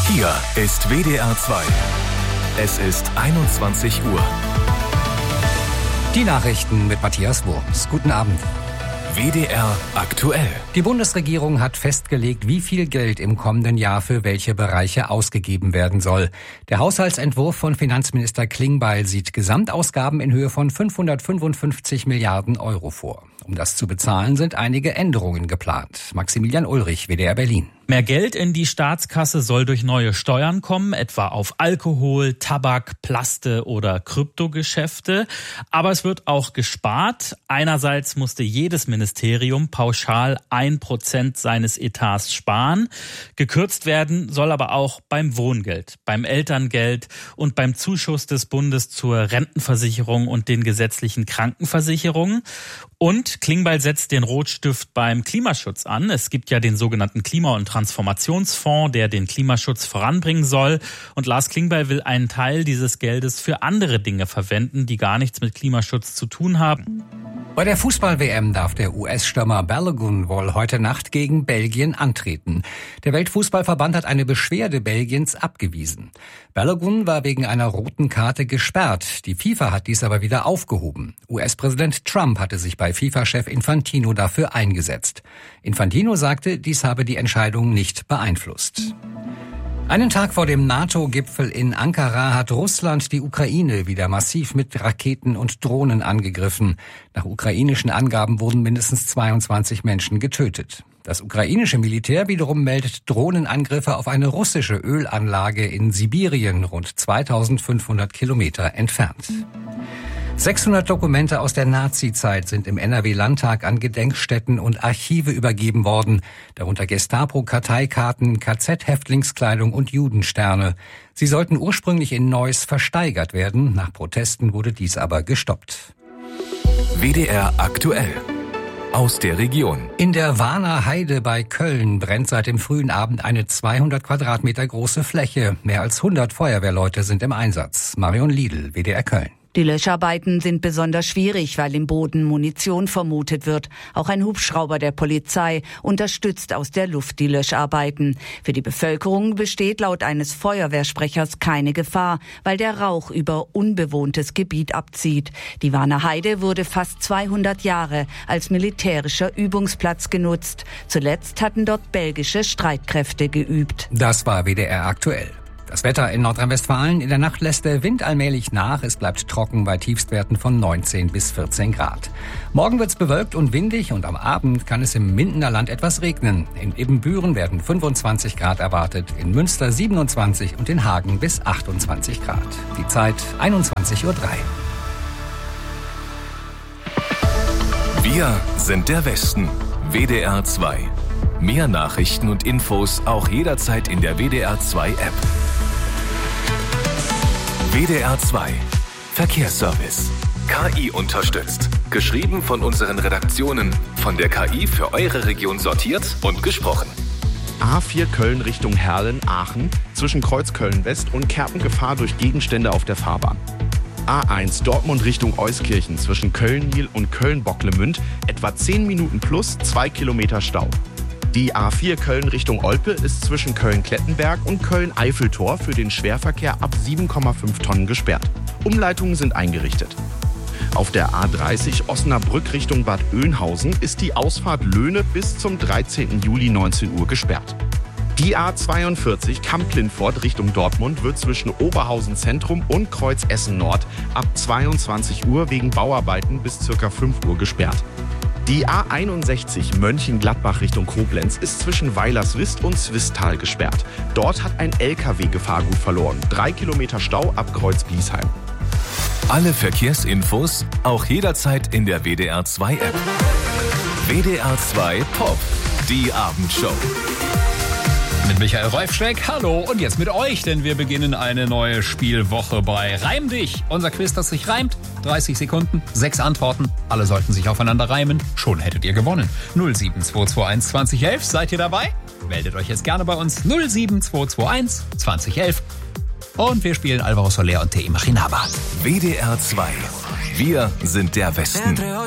Hier ist WDR 2. Es ist 21 Uhr. Die Nachrichten mit Matthias Wurms. Guten Abend. WDR aktuell. Die Bundesregierung hat festgelegt, wie viel Geld im kommenden Jahr für welche Bereiche ausgegeben werden soll. Der Haushaltsentwurf von Finanzminister Klingbeil sieht Gesamtausgaben in Höhe von 555 Milliarden Euro vor. Um das zu bezahlen, sind einige Änderungen geplant. Maximilian Ulrich, WDR Berlin. Mehr Geld in die Staatskasse soll durch neue Steuern kommen, etwa auf Alkohol, Tabak, Plaste oder Kryptogeschäfte. Aber es wird auch gespart. Einerseits musste jedes Ministerium pauschal 1% seines Etats sparen. Gekürzt werden soll aber auch beim Wohngeld, beim Elterngeld und beim Zuschuss des Bundes zur Rentenversicherung und den gesetzlichen Krankenversicherungen. Und Klingbeil setzt den Rotstift beim Klimaschutz an. Es gibt ja den sogenannten Klima- und Transformationsfonds, der den Klimaschutz voranbringen soll. Und Lars Klingbeil will einen Teil dieses Geldes für andere Dinge verwenden, die gar nichts mit Klimaschutz zu tun haben. Bei der Fußball-WM darf der US-Stürmer Balogun wohl heute Nacht gegen Belgien antreten. Der Weltfußballverband hat eine Beschwerde Belgiens abgewiesen. Balogun war wegen einer roten Karte gesperrt. Die FIFA hat dies aber wieder aufgehoben. US-Präsident Trump hatte sich bei FIFA-Chef Infantino dafür eingesetzt. Infantino sagte, dies habe die Entscheidung nicht beeinflusst. Einen Tag vor dem NATO-Gipfel in Ankara hat Russland die Ukraine wieder massiv mit Raketen und Drohnen angegriffen. Nach ukrainischen Angaben wurden mindestens 22 Menschen getötet. Das ukrainische Militär wiederum meldet Drohnenangriffe auf eine russische Ölanlage in Sibirien, rund 2500 Kilometer entfernt. 600 Dokumente aus der Nazi-Zeit sind im NRW-Landtag an Gedenkstätten und Archive übergeben worden, darunter Gestapo-Karteikarten, KZ-Häftlingskleidung und Judensterne. Sie sollten ursprünglich in Neuss versteigert werden, nach Protesten wurde dies aber gestoppt. WDR aktuell. Aus der Region. In der Warner Heide bei Köln brennt seit dem frühen Abend eine 200 Quadratmeter große Fläche. Mehr als 100 Feuerwehrleute sind im Einsatz. Marion Liedl, WDR Köln. Die Löscharbeiten sind besonders schwierig, weil im Boden Munition vermutet wird. Auch ein Hubschrauber der Polizei unterstützt aus der Luft die Löscharbeiten. Für die Bevölkerung besteht laut eines Feuerwehrsprechers keine Gefahr, weil der Rauch über unbewohntes Gebiet abzieht. Die Warner Heide wurde fast 200 Jahre als militärischer Übungsplatz genutzt. Zuletzt hatten dort belgische Streitkräfte geübt. Das war WDR aktuell. Das Wetter in Nordrhein-Westfalen. In der Nacht lässt der Wind allmählich nach. Es bleibt trocken bei Tiefstwerten von 19 bis 14 Grad. Morgen wird's bewölkt und windig und am Abend kann es im Mindener Land etwas regnen. In Ibbenbüren werden 25 Grad erwartet, in Münster 27 und in Hagen bis 28 Grad. Die Zeit 21:03 Uhr. Wir sind der Westen. WDR 2. Mehr Nachrichten und Infos auch jederzeit in der WDR 2 App. WDR 2 Verkehrsservice. KI unterstützt. Geschrieben von unseren Redaktionen. Von der KI für eure Region sortiert und gesprochen. A4 Köln Richtung Herlen-Aachen zwischen Kreuz Köln-West und Kerpengefahr durch Gegenstände auf der Fahrbahn. A1 Dortmund Richtung Euskirchen zwischen Köln-Niel und Köln-Bocklemünd etwa 10 Minuten plus 2 Kilometer Stau. Die A4 Köln Richtung Olpe ist zwischen Köln-Klettenberg und Köln-Eiffeltor für den Schwerverkehr ab 7,5 Tonnen gesperrt. Umleitungen sind eingerichtet. Auf der A30 Osnabrück Richtung Bad Oeynhausen ist die Ausfahrt Löhne bis zum 13. Juli 19 Uhr gesperrt. Die A42 Kamp-Lindfort Richtung Dortmund wird zwischen Oberhausen Zentrum und Kreuz Essen Nord ab 22 Uhr wegen Bauarbeiten bis ca. 5 Uhr gesperrt. Die A61 Mönchengladbach Richtung Koblenz ist zwischen Weilerswist und Swisttal gesperrt. Dort hat ein LKW Gefahrgut verloren. 3 Kilometer Stau ab Kreuz-Biesheim. Alle Verkehrsinfos auch jederzeit in der WDR 2 App. WDR 2 Pop, die Abendshow. Mit Michael Reufschreck, hallo und jetzt mit euch, denn wir beginnen eine neue Spielwoche bei Reim dich. Unser Quiz, das sich reimt, 30 Sekunden, 6 Antworten, alle sollten sich aufeinander reimen, schon hättet ihr gewonnen. 07221 2011, seid ihr dabei? Meldet euch jetzt gerne bei uns, 07221 2011 und wir spielen Alvaro Soler und Te Imaginaba. WDR 2, wir sind der Westen.